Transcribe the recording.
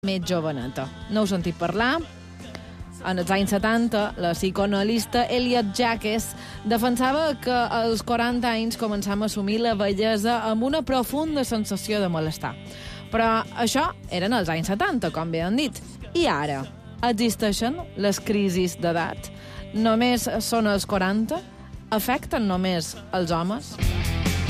més joveneta. No heu sentit parlar? En els anys 70, la psicoanalista Elliot Jacques defensava que als 40 anys començam a assumir la vellesa amb una profunda sensació de malestar. Però això eren els anys 70, com bé han dit. I ara, existeixen les crisis d'edat? Només són els 40? Afecten només els homes?